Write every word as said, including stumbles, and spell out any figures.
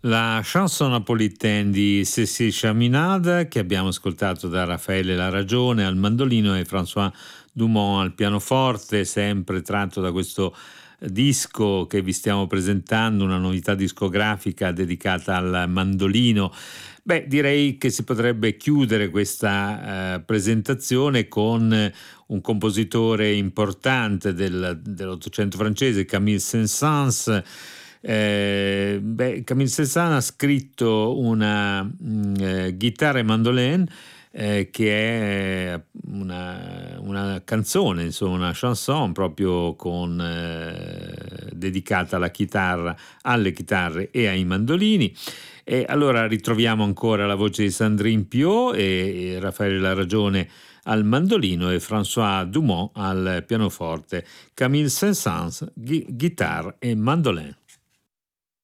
La chanson napolitaine di Cécile Chaminade, che abbiamo ascoltato da Raffaele Larragione al mandolino e François Dumont al pianoforte, sempre tratto da questo disco che vi stiamo presentando, una novità discografica dedicata al mandolino. Beh, direi che si potrebbe chiudere questa eh, presentazione con un compositore importante del, dell'Ottocento francese, Camille Saint-Saëns. Eh, beh, Camille Saint-Saëns ha scritto una mh, eh, chitarra e mandolin eh, che è una, una canzone, insomma, una chanson proprio con, eh, dedicata alla chitarra, alle chitarre e ai mandolini. E allora ritroviamo ancora la voce di Sandrine Piau e, e Raffaele Larragione al mandolino e François Dumont al pianoforte. Camille Saint-Saëns, ghi- guitarra e mandolin.